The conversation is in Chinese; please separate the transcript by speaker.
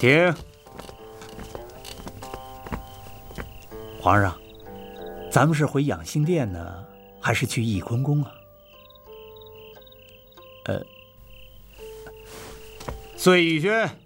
Speaker 1: 停！皇上，咱们是回养心殿呢，还是去翊坤宫啊？碎玉轩，